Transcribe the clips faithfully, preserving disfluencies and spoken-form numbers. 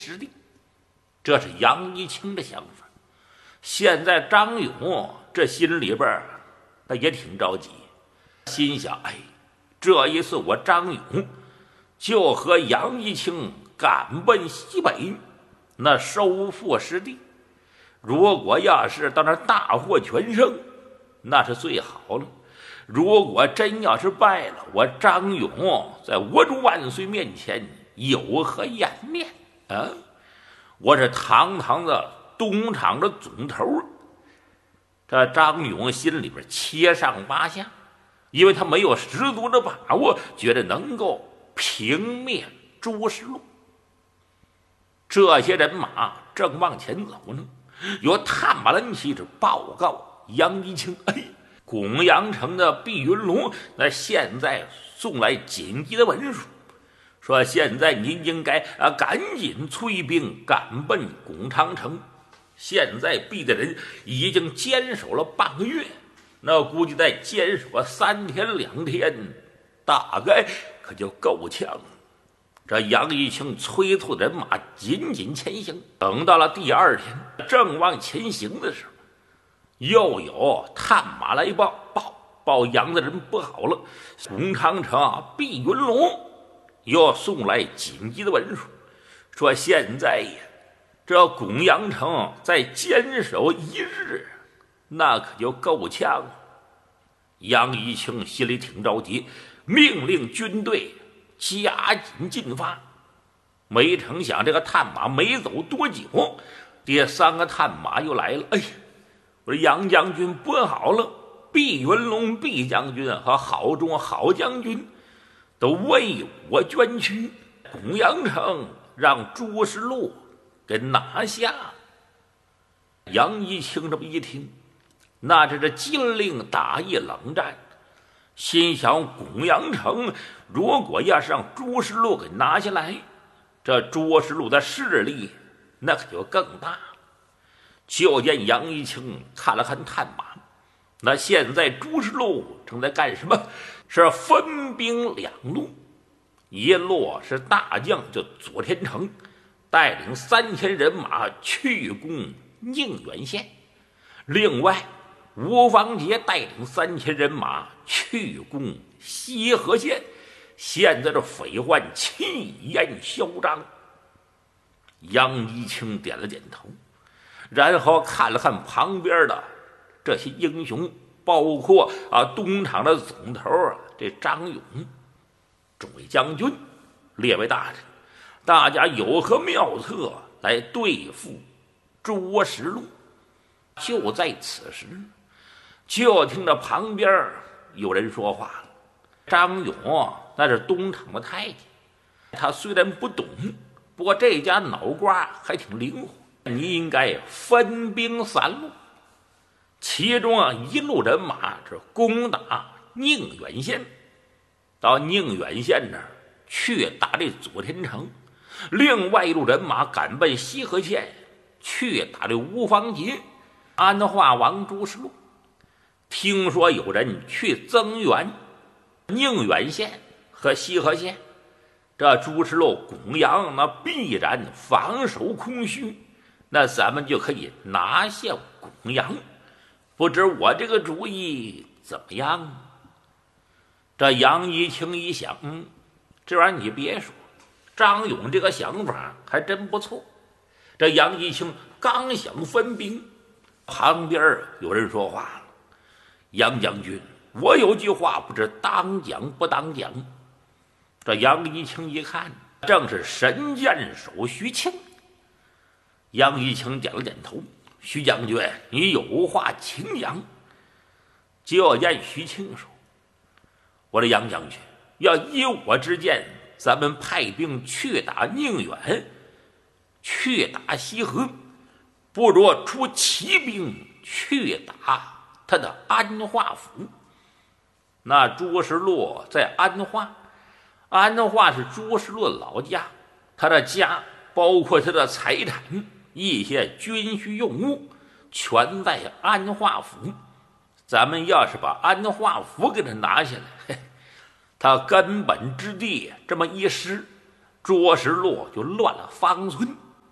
之地。这是杨一清的想法。现在张勇这心里边他也挺着急，心想：哎，这一次我张勇就和杨一清赶奔西北，那收复失地。如果要是到那大获全胜，那是最好了。如果真要是败了，我张勇在倭主万岁面前有何颜面啊？我是堂堂的东厂的总头。这张勇心里边七上八下，因为他没有十足的把握，觉得能够平灭朱石禄。这些人马正往前走呢，有探马人骑着报告杨一清：哎，巩阳城的碧云龙那现在送来紧急的文书，说现在您应该啊赶紧催兵赶奔巩长城。现在避的人已经坚守了半个月，那估计再坚守三天两天，大概可就够呛了。这杨一清催促人马紧紧前行。等到了第二天，正往前行的时候，又有探马来报报报杨的人不好了，巩长城碧云龙又送来紧急的文书，说现在呀，这巩阳城再坚守一日，那可就够呛了。杨一清心里挺着急，命令军队加紧进发。没成想这个探马没走多久，第三个探马又来了。哎呀，我说杨将军不好了，碧云龙毕将军和郝忠郝将军都为我捐躯，巩阳城让朱石禄给拿下。杨一清这么一听，那这是金陵打一冷战，心想巩阳城如果要是让朱石禄给拿下来，这朱石禄的势力那可就更大了。就见杨一清看了看探马，那现在朱石禄正在干什么？是分兵两路，一路是大将就左天成带领三千人马去攻宁远县，另外吴方杰带领三千人马去攻西河县。现在这匪患气焰嚣张。杨一清点了点头，然后看了看旁边的这些英雄，包括啊东厂的总头啊这张勇，众位将军，列位大臣，大家有何妙策来对付朱石禄？就在此时，就听着旁边有人说话了。张勇那是东厂的太监，他虽然不懂，不过这家脑瓜还挺灵活。你应该分兵三路，其中啊一路人马是攻打宁远县，到宁远县那儿去打这左天成；另外一路人马赶奔西河县，去打这吴方杰、安化王朱石禄。听说有人去增援宁远县和西河县，这朱石禄、巩阳那必然防守空虚，那咱们就可以拿下巩阳。不知我这个主意怎么样？这杨一清一想，嗯，这玩意儿你别说，张勇这个想法还真不错。这杨一清刚想分兵，旁边有人说话了：杨将军，我有句话不知当讲不当讲。这杨一清一看，正是神箭手徐庆。杨一清点了点头：徐将军，你有话请讲。就见徐庆说：我的杨将军，要依我之见，咱们派兵去打宁远，去打西河，不如出骑兵去打他的安化府。那朱石禄在安化，安化是朱石禄的老家，他的家包括他的财产、一些军需用物，全在安化府。咱们要是把安化府给他拿下来，他根本之地这么一失，朱石禄就乱了方寸。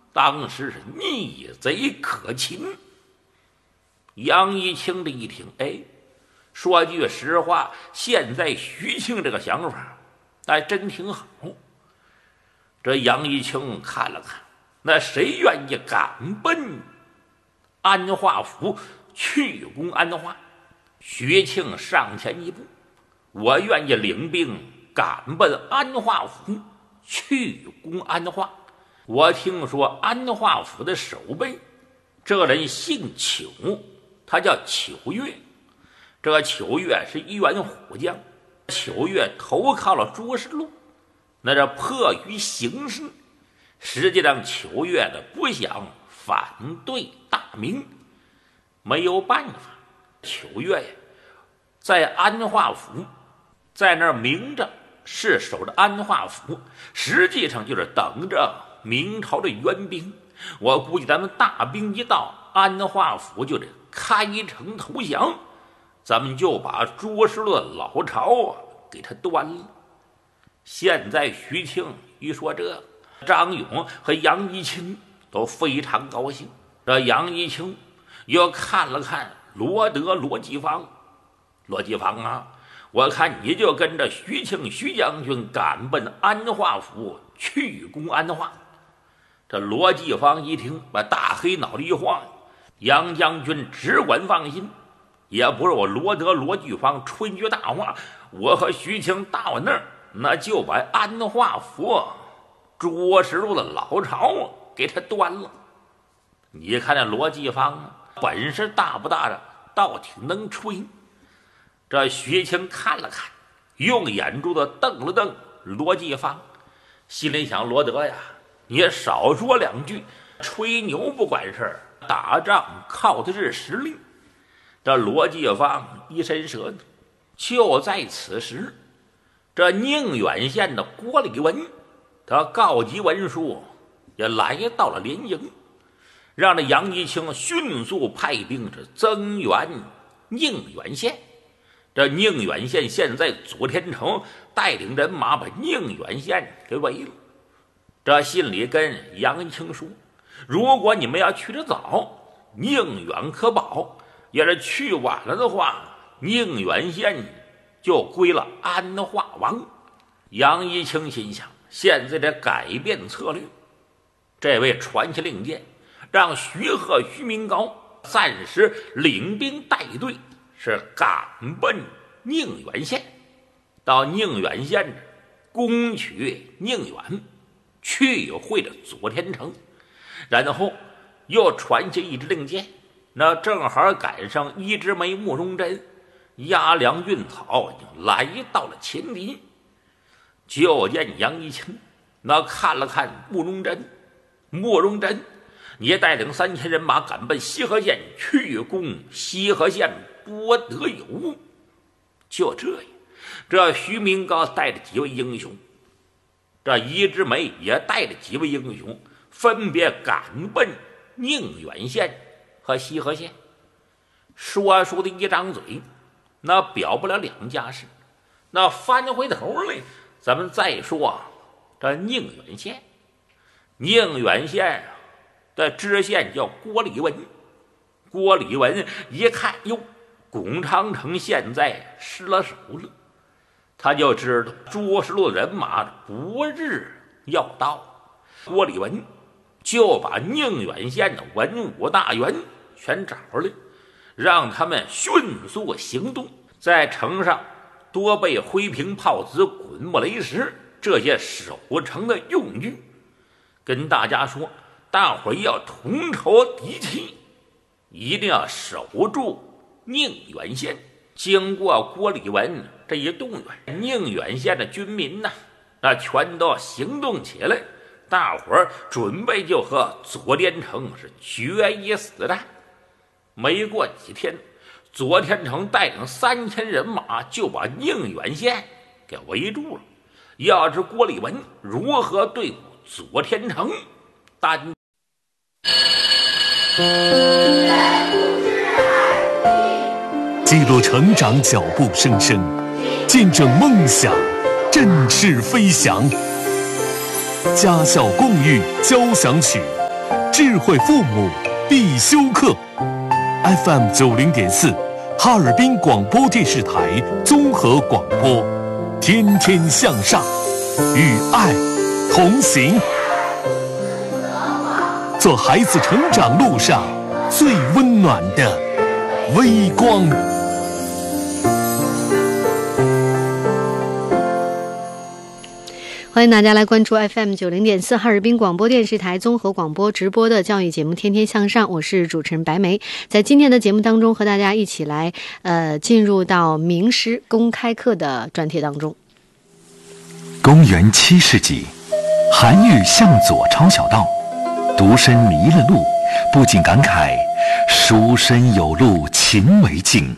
当时是逆贼可擒。杨一清这一听，哎，说句实话，现在徐庆这个想法还真挺好。这杨一清看了看，那谁愿意赶奔安化府去攻安化？徐庆上前一步，我愿意领兵赶奔安化府去攻安化。我听说安化府的守备，这人姓裘，他叫裘越。这裘越是一员虎将，裘越投靠了朱世禄，那这迫于形势，实际上裘越的不想反对大明，没有办法。裘越呀，在安化府，在那儿明着是守着安化府，实际上就是等着明朝的援兵。我估计咱们大兵一到，安化府就得开城投降，咱们就把朱世禄的老巢啊给他端了。现在徐庆一说这，张勇和杨一清都非常高兴。这杨一清又看了看罗德、罗继芳，罗继芳啊，我看你就跟着徐庆徐将军赶奔安化府去攻安化。这罗继芳一听，把大黑脑袋一晃，杨将军只管放心，也不是我罗德、罗继芳春句大话，我和徐庆到那儿，那就把安化府朱世禄的老巢给他端了。你看那罗继芳啊，本事大不大的，倒挺能吹。这徐庆看了看，用眼珠子瞪了瞪罗继芳，心里想：罗德呀，你也少说两句，吹牛不管事儿，打仗靠的是实力。这罗继芳一伸舌头。就在此时，这宁远县的郭礼文，他告急文书也来到了连营，让这杨一清迅速派兵是增援宁远县。这宁远县现在左天成带领人马把宁远县给围了。这信里跟杨一清说，如果你们要去得早，宁远可保；要是去晚了的话，宁远县就归了安化王。杨一清心想，现在得改变策略。这位传下令箭，让徐贺、徐明高暂时领兵带队，是赶奔宁远县。到宁远县攻取宁远，去会着左天成，然后又传下一支令箭，那正好赶上一枝梅、慕容真、押粮运草来到了前敌。就见杨一清那看了看慕容真，慕容真，你带领三千人马赶奔西河县，去攻西河县波德有误。就这样，这徐明高带着几位英雄，这一枝梅也带着几位英雄，分别赶奔宁远县和西河县。说书的一张嘴，那表不了两家事。那翻回头来，咱们再说这宁远县。宁远县的知县叫郭礼文。郭礼文一看，哟，巩长城现在失了手了，他就知道朱世禄人马不日要到。郭礼文就把宁远县的文武大员全找来，让他们迅速行动，在城上多备灰瓶炮子、滚木雷石这些守城的用具，跟大家说，大伙儿要同仇敌气，一定要守住宁远县。经过郭礼文这一动员，宁远县的军民呢，那全都行动起来，大伙儿准备就和左天成是决一死战。没过几天，左天成带领三千人马就把宁远县给围住了。要知郭礼文如何对付左天成，单记录成长脚步声声，见证梦想振翅飞翔。家校共育交响曲智慧父母必修课。F M 九零点四，哈尔滨广播电视台综合广播，天天向上，与爱同行，做孩子成长路上最温暖的微光。 欢迎大家来关注 F M 九零点四哈尔滨广播电视台综合广播直播的教育节目《天天向上》，我是主持人白梅。在今天的节目当中，和大家一起来呃进入到名师公开课的专题当中。 公元七世纪，韩愈向左抄小道，独身迷了路，不禁感慨：书生有路勤为径。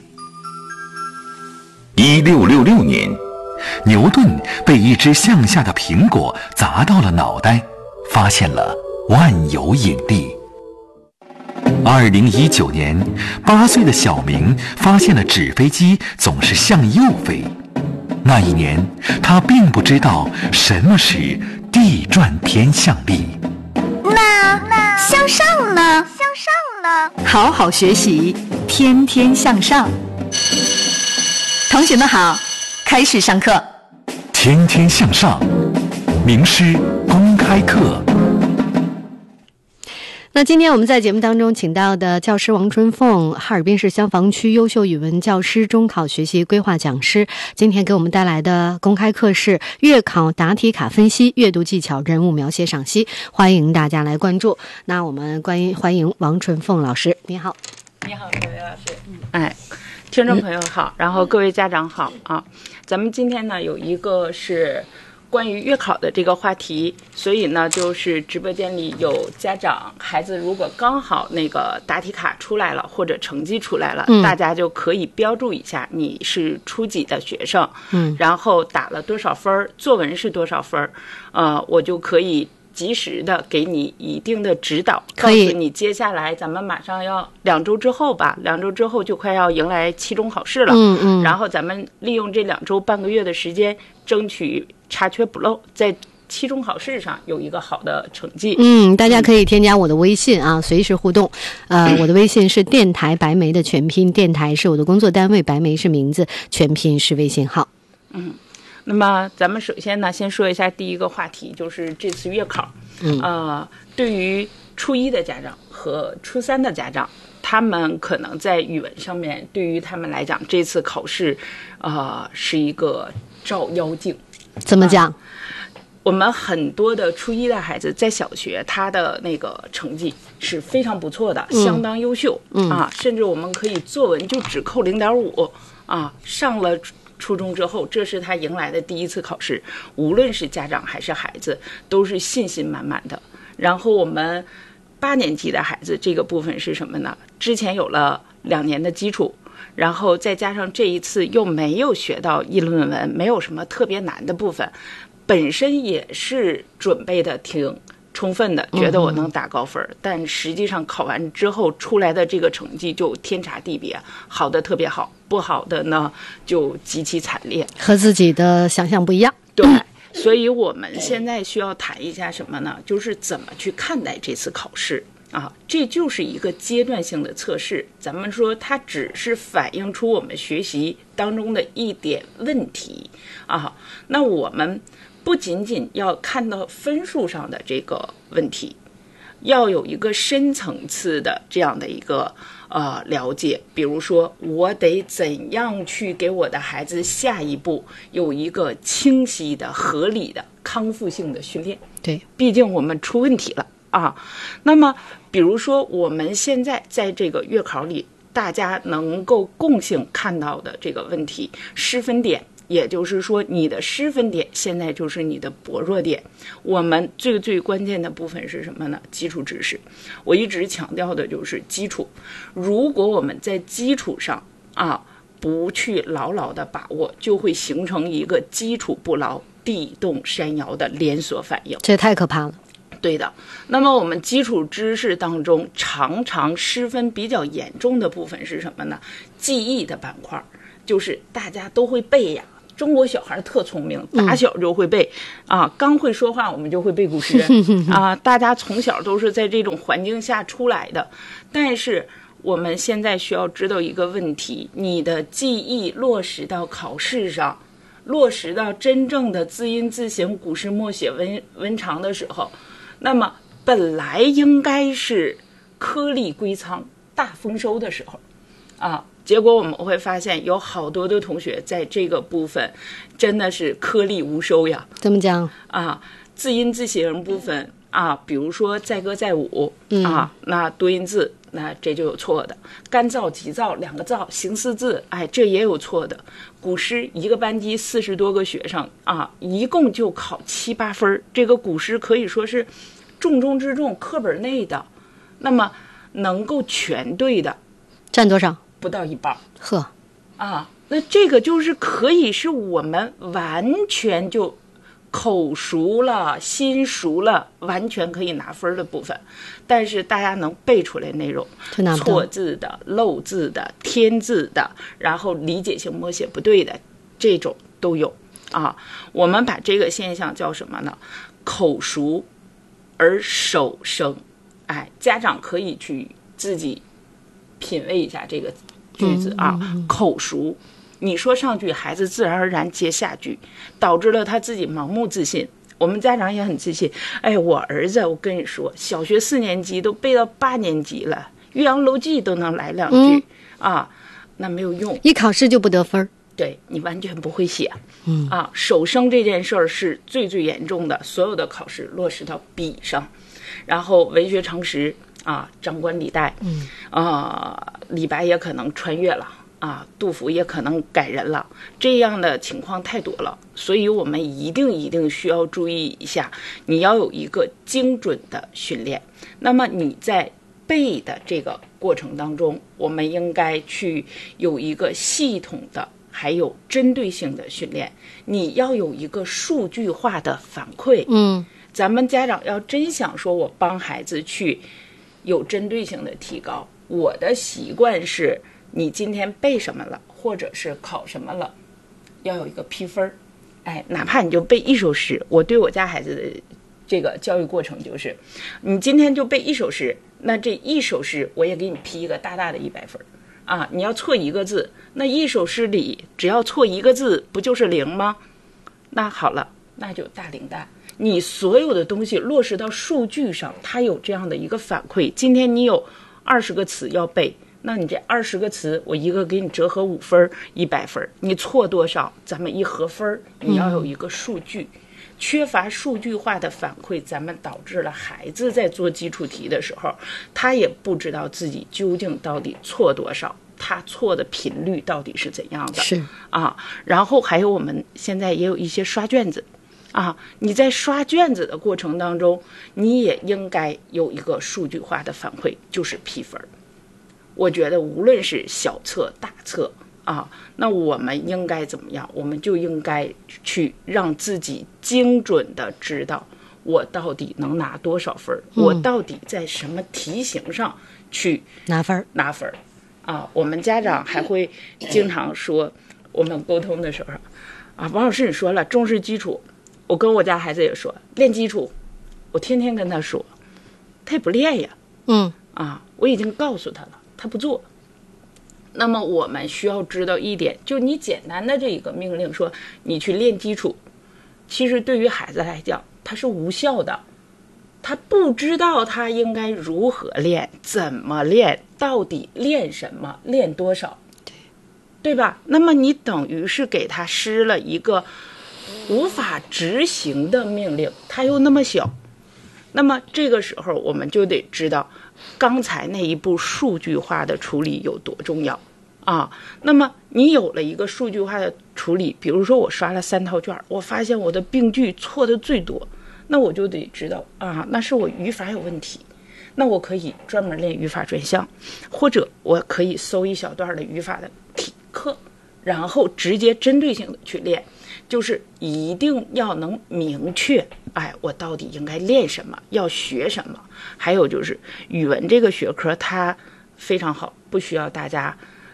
一六六六年。牛顿被一只向下的苹果砸到了脑袋，发现了万有引力。二零一九年，八岁的小明发现了纸飞机总是向右飞。那一年，他并不知道什么是地转偏向力。 那那向上呢？向上呢？ 好好学习，天天向上。同学们好。开始上课， 天天向上，名师公开课。 那今天我们在节目当中请到的教师王春凤，哈尔滨市消防区优秀语文教师中考学习规划讲师，今天给我们带来的公开课是月考答题卡分析、阅读技巧、人物描写赏析，欢迎大家来关注。那我们欢迎欢迎王春凤老师，你好。 你好，各位老师。哎。听众朋友好，然后各位家长好啊！咱们今天呢有一个是关于月考的这个话题，所以呢就是直播间里有家长孩子如果刚好那个答题卡出来了或者成绩出来了，嗯、大家就可以标注一下你是初几的学生，嗯，然后打了多少分，作文是多少分，呃，我就可以及时的给你一定的指导，告诉你接下来咱们马上要两周之后吧，两周之后就快要迎来期中考试了。嗯嗯。然后咱们利用这两周半个月的时间，争取查缺补漏，在期中考试上有一个好的成绩。 嗯，大家可以添加我的微信啊，随时互动。呃，我的微信是电台白梅的全拼，电台是我的工作单位，白梅是名字，全拼是微信号。 嗯。那么咱们首先呢，先说一下第一个话题，就是这次月考。嗯，呃，对于初一的家长和初三的家长，他们可能在语文上面，对于他们来讲，这次考试，呃，是一个照妖镜。 怎么讲？呃、 我们很多的初一的孩子在小学，他的那个成绩是非常不错的，嗯、相当优秀、嗯、啊，甚至我们可以作文就只扣零点五啊，上了。初中之后，这是他迎来的第一次考试，无论是家长还是孩子，都是信心满满的。然后我们八年级的孩子这个部分是什么呢？之前有了两年的基础，然后再加上这一次又没有学到议论文，没有什么特别难的部分，本身也是准备的挺充分的，觉得我能打高分、嗯、但实际上考完之后出来的这个成绩就天差地别，好的特别好，不好的呢就极其惨烈， 和自己的想象不一样。 对，所以我们现在需要谈一下什么呢？就是怎么去看待这次考试啊，这就是一个阶段性的测试，咱们说它只是反映出我们学习当中的一点问题啊，那我们不仅仅要看到分数上的这个问题，要有一个深层次的这样的一个呃了解，比如说我得怎样去给我的孩子下一步有一个清晰的、合理的、康复性的训练。 对， 毕竟我们出问题了啊。那么比如说我们现在在这个月考里，大家能够共性看到的这个问题，失分点，也就是说你的失分点现在就是你的薄弱点。我们最最关键的部分是什么呢？基础知识。我一直强调的就是基础，如果我们在基础上啊不去牢牢的把握，就会形成一个基础不牢、地动山摇的连锁反应。 这太可怕了。 对的，那么我们基础知识当中常常失分比较严重的部分是什么呢？记忆的板块，就是大家都会背呀， 中国小孩特聪明，打小就会背、嗯、啊，刚会说话我们就会背古诗啊，大家从小都是在这种环境下出来的。但是我们现在需要知道一个问题，你的记忆落实到考试上，落实到真正的字音字形古诗默写文文长的时候，那么本来应该是颗粒归仓大丰收的时候啊，结果我们会发现有好多的同学在这个部分真的是颗粒无收呀。 怎么讲啊？字音字形部分啊，比如说载歌载舞、嗯、啊，那多音字，那这就有错的。干燥急躁两个燥，形似字，哎，这也有错的。古诗一个班级四十多个学生啊，一共就考七八分，这个古诗可以说是重中之重，课本内的。那么能够全对的占多少？ 不到一半。 呵， 啊，那这个就是可以是我们完全就口熟了、心熟了，完全可以拿分的部分。但是大家能背出来内容，错字的、漏字的、添字的，然后理解性默写不对的，这种都有啊。我们把这个现象叫什么呢？口熟而手生。哎，家长可以去自己品味一下这个句子啊，嗯嗯、口熟。你说上句，孩子自然而然接下句，导致了他自己盲目自信。我们家长也很自信。哎，我儿子，我跟你说，小学四年级都背到八年级了，《岳阳楼记》都能来两句、嗯、啊，那没有用， 一考试就不得分。 对，你完全不会写。嗯啊，手生这件事儿是最最严重的，所有的考试落实到笔上。然后文学常识啊，张冠李戴，嗯啊，李白也可能穿越了啊，杜甫也可能改人了，这样的情况太多了，所以我们一定一定需要注意一下，你要有一个精准的训练。那么你在背的这个过程当中，我们应该去有一个系统的还有针对性的训练，你要有一个数据化的反馈。嗯，咱们家长要真想说我帮孩子去有针对性的提高，我的习惯是你今天背什么了，或者是考什么了，要有一个批分。哎，哪怕你就背一首诗，我对我家孩子的这个教育过程就是，你今天就背一首诗，那这一首诗我也给你批一个大大的一百分啊！你要错一个字，那一首诗里只要错一个字，不就是零吗？那好了，那就大零蛋。你所有的东西落实到数据上，它有这样的一个反馈。今天你有二十个词要背，那你这二十个词，我一个给你折合五分，一百分，你错多少，咱们一合分，你要有一个数据。嗯、缺乏数据化的反馈，咱们导致了孩子在做基础题的时候，他也不知道自己究竟到底错多少，他错的频率到底是怎样的。 是啊，然后还有我们现在也有一些刷卷子。啊，你在刷卷子的过程当中，你也应该有一个数据化的反馈，就是批分。我觉得无论是小测大测啊，那我们应该怎么样？我们就应该去让自己精准的知道我到底能拿多少分，嗯、我到底在什么题型上去拿分拿分啊。我们家长还会经常说，我们沟通的时候啊，王老师你说了重视基础。我跟我家孩子也说练基础，我天天跟他说，他也不练呀。嗯啊，我已经告诉他了，他不做。那么我们需要知道一点，就你简单的这一个命令说你去练基础，其实对于孩子来讲它是无效的，他不知道他应该如何练，怎么练，到底练什么，练多少，对对吧？那么你等于是给他施了一个无法执行的命令，他又那么小，那么这个时候我们就得知道刚才那一步数据化的处理有多重要啊。那么你有了一个数据化的处理，比如说我刷了三套卷，我发现我的病句错的最多，那我就得知道啊，那是我语法有问题，那我可以专门练语法专项，或者我可以搜一小段的语法的题课，然后直接针对性的去练，就是一定要能明确，哎，我到底应该练什么，要学什么。还有就是语文这个学科它非常好，不需要大家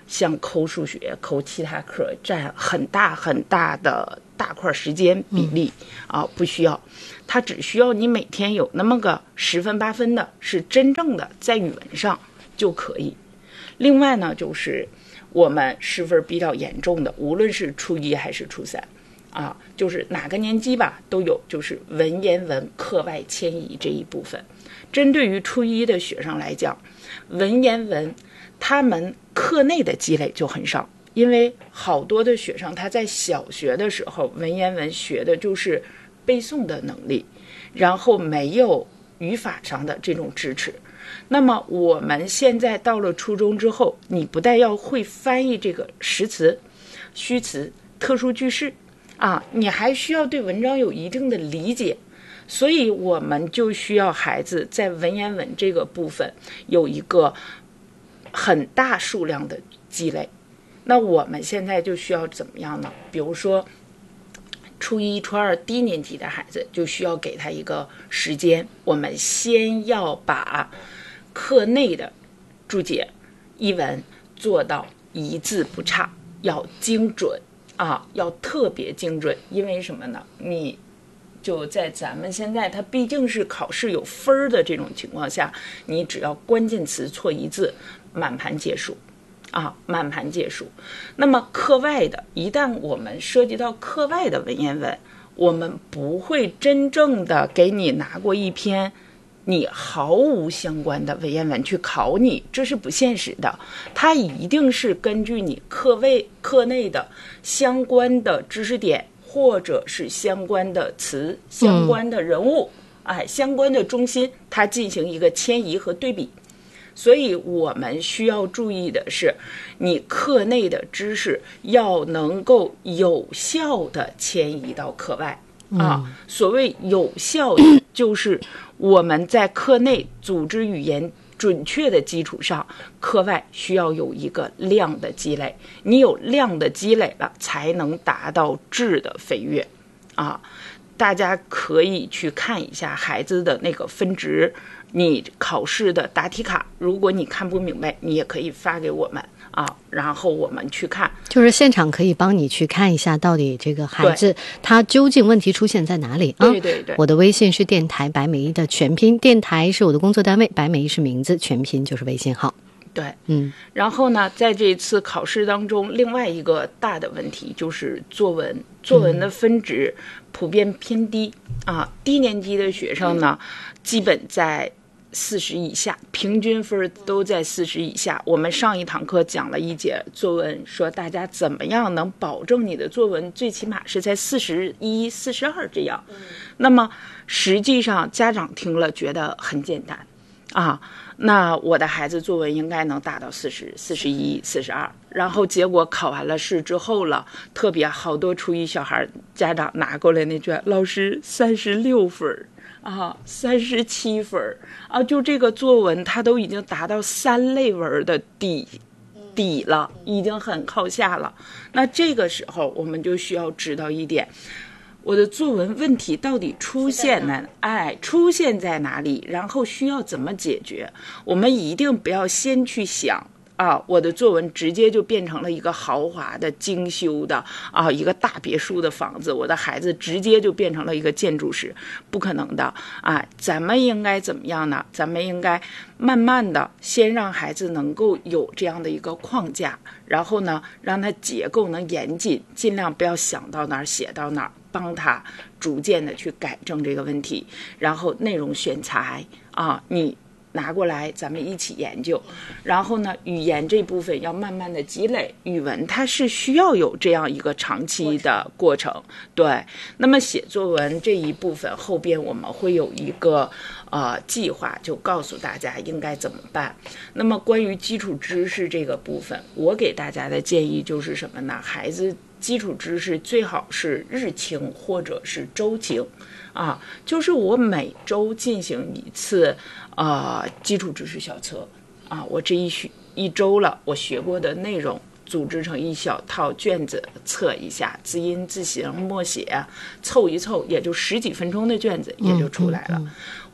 像抠数学、抠其他科占很大很大的大块时间比例、嗯、啊，不需要。它只需要你每天有那么个十分八分的是真正的在语文上就可以。另外呢，就是我们失分比较严重的，无论是初一还是初三啊，就是哪个年级吧都有，就是文言文课外迁移这一部分。针对于初一的学生来讲，文言文他们课内的积累就很少，因为好多的学生他在小学的时候文言文学的就是背诵的能力，然后没有语法上的这种支持。那么我们现在到了初中之后，你不但要会翻译这个实词、虚词、特殊句式啊，你还需要对文章有一定的理解，所以我们就需要孩子在文言文这个部分有一个很大数量的积累。那我们现在就需要怎么样呢？比如说初一、初二低年级的孩子就需要给他一个时间，我们先要把课内的注解、译文做到一字不差，要精准啊，要特别精准。因为什么呢？你就在咱们现在它毕竟是考试有分的这种情况下，你只要关键词错一字，满盘皆输啊，满盘皆输。那么课外的，一旦我们涉及到课外的文言文，我们不会真正的给你拿过一篇你毫无相关的文言文去考你，这是不现实的。它一定是根据你课外课内的相关的知识点，或者是相关的词、相关的人物、嗯、哎，相关的中心，它进行一个迁移和对比。所以我们需要注意的是，你课内的知识要能够有效的迁移到课外、嗯、啊。所谓有效的，就是我们在课内组织语言准确的基础上，课外需要有一个量的积累。你有量的积累了，才能达到质的飞跃啊。大家可以去看一下孩子的那个分值，你考试的答题卡，如果你看不明白，你也可以发给我们啊，然后我们去看， 就是现场可以帮你去看一下，到底这个孩子他究竟问题出现在哪里啊？ 对对对。 我的微信是电台白美一的全拼，电台是我的工作单位，白美一是名字，全拼就是微信号。 对， 嗯。 然后呢，在这次考试当中，另外一个大的问题就是作文，作文的分值普遍偏低、嗯、啊，低年级的学生呢，基本在四十以下，平均分都在四十以下。我们上一堂课讲了一节作文，说大家怎么样能保证你的作文最起码是在四十一、四十二这样、嗯、那么实际上家长听了觉得很简单啊，那我的孩子作文应该能达到四十、四十一、四十二，然后结果考完了试之后了，特别好多初一小孩家长拿过来那卷，老师三十六分啊，三十七分啊，就这个作文他都已经达到三类文的底底了，已经很靠下了。那这个时候我们就需要知道一点，我的作文问题到底出现在哎出现在哪里，然后需要怎么解决。我们一定不要先去想啊，我的作文直接就变成了一个豪华的精修的啊一个大别墅的房子，我的孩子直接就变成了一个建筑师，不可能的啊。咱们应该怎么样呢？咱们应该慢慢的先让孩子能够有这样的一个框架，然后呢让他结构能严谨，尽量不要想到哪儿写到哪儿，帮他逐渐的去改正这个问题。然后内容选材啊，你拿过来咱们一起研究。然后呢语言这部分要慢慢的积累，语文它是需要有这样一个长期的过程。对，那么写作文这一部分后边我们会有一个呃计划，就告诉大家应该怎么办。那么关于基础知识这个部分，我给大家的建议就是什么呢？孩子基础知识最好是日清或者是周清啊，就是我每周进行一次呃基础知识小测啊，我这一学一周了，我学过的内容组织成一小套卷子测一下，字音字形默写凑一凑，也就十几分钟的卷子也就出来了。嗯嗯嗯，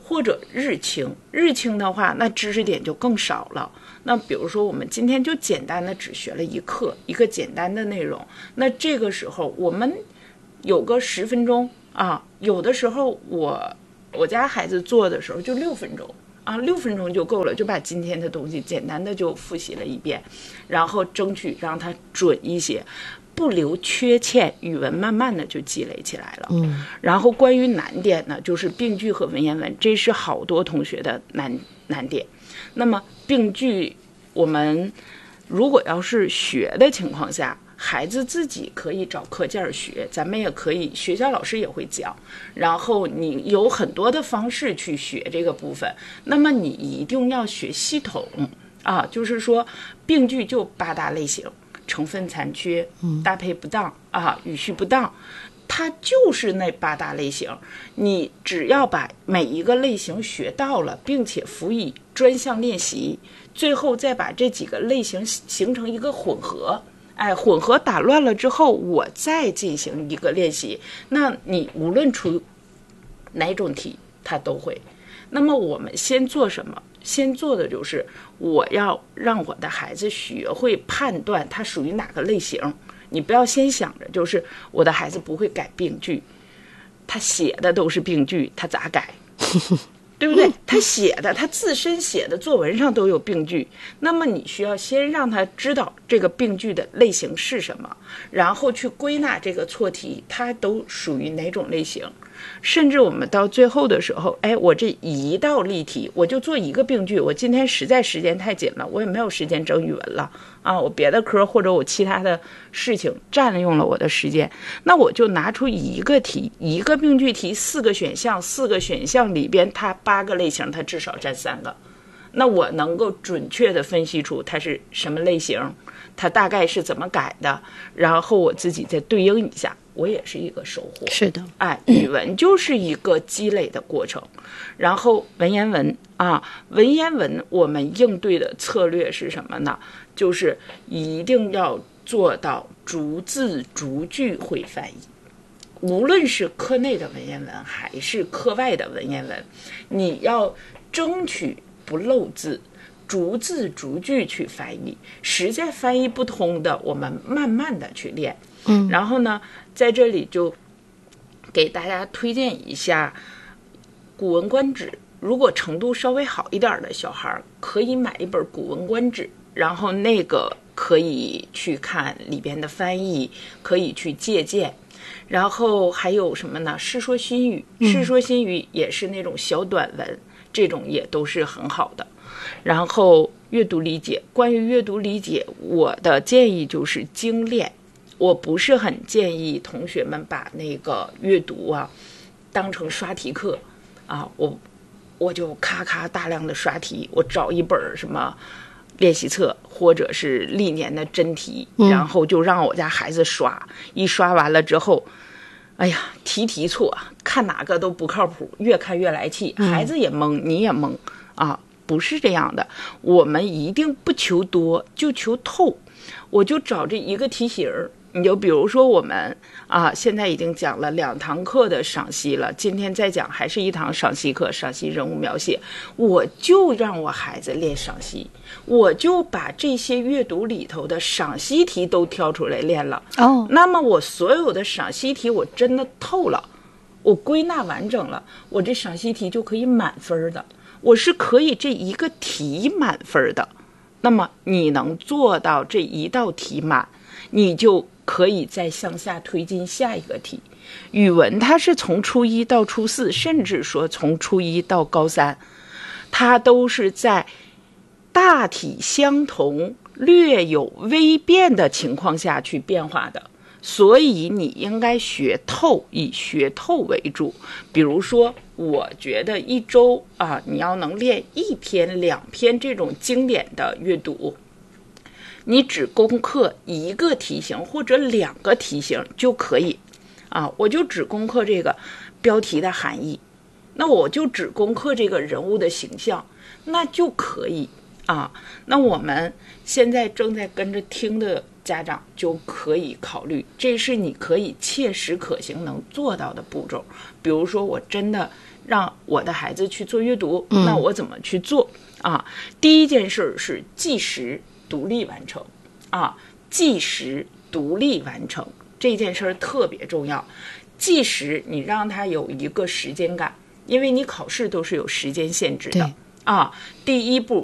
或者日清。日清的话，那知识点就更少了。那比如说我们今天就简单的只学了一课，一个简单的内容，那这个时候我们有个十分钟啊，有的时候我我家孩子做的时候就六分钟啊，六分钟就够了，就把今天的东西简单的就复习了一遍，然后争取让它准一些，不留缺欠，语文慢慢的就积累起来了。嗯，然后关于难点呢，就是病句和文言文，这是好多同学的难难点。那么病句我们如果要是学的情况下，孩子自己可以找课件学，咱们也可以，学校老师也会讲，然后你有很多的方式去学这个部分。那么你一定要学系统啊，就是说病句就八大类型，成分残缺，搭配不当啊，语序不当，它就是那八大类型。你只要把每一个类型学到了，并且辅以专项练习，最后再把这几个类型形成一个混合，哎，混合打乱了之后，我再进行一个练习，那你无论出哪种题，它都会。那么我们先做什么？先做的就是我要让我的孩子学会判断它属于哪个类型。你不要先想着就是我的孩子不会改病句，他写的都是病句，他咋改？对不对？他写的，他自身写的作文上都有病句，那么你需要先让他知道这个病句的类型是什么，然后去归纳这个错题，它都属于哪种类型。甚至我们到最后的时候，哎，我这一道例题我就做一个病句，我今天实在时间太紧了，我也没有时间整语文了啊，我别的科或者我其他的事情占用了我的时间，那我就拿出一个题，一个病句题，四个选项，四个选项里边它八个类型，它至少占三个，那我能够准确的分析出它是什么类型，它大概是怎么改的，然后我自己再对应一下，我也是一个收获。 是的， 哎，语文就是一个积累的过程。然后文言文啊，文言文我们应对的策略是什么呢？就是一定要做到逐字逐句会翻译。无论是课内的文言文还是课外的文言文，你要争取不漏字，逐字逐句去翻译。实在翻译不通的，我们慢慢的去练。嗯，然后呢，在这里就给大家推荐一下《古文观止》。如果程度稍微好一点的小孩，可以买一本《古文观止》，然后那个可以去看里边的翻译，可以去借鉴。然后还有什么呢？《世说新语》，《世说新语》也是那种小短文，这种也都是很好的。然后阅读理解，关于阅读理解，我的建议就是精炼。我不是很建议同学们把那个阅读啊当成刷题课啊，我我就咔咔大量的刷题，我找一本什么练习册或者是历年的真题，然后就让我家孩子刷，一刷完了之后，哎呀，题题错，看哪个都不靠谱，越看越来气，孩子也懵，你也懵啊，不是这样的，我们一定不求多，就求透。我就找这一个题型，你就比如说我们啊，现在已经讲了两堂课的赏析了，今天再讲还是一堂赏析课，赏析人物描写，我就让我孩子练赏析，我就把这些阅读里头的赏析题都挑出来练了。哦，那么我所有的赏析题我真的透了，我归纳完整了，我这赏析题就可以满分的，我是可以这一个题满分的。那么你能做到这一道题满，你就可以再向下推进下一个题。语文它是从初一到初四，甚至说从初一到高三，它都是在大体相同、略有微变的情况下去变化的。所以你应该学透，以学透为主。比如说，我觉得一周啊，你要能练一篇、两篇这种经典的阅读，你只攻克一个题型或者两个题型就可以啊。我就只攻克这个标题的含义，那我就只攻克这个人物的形象，那就可以啊。那我们现在正在跟着听的家长就可以考虑，这是你可以切实可行能做到的步骤。比如说我真的让我的孩子去做阅读，嗯、那我怎么去做啊？第一件事是计时独立完成啊，计时独立完成这件事特别重要。计时你让他有一个时间感，因为你考试都是有时间限制的啊。第一步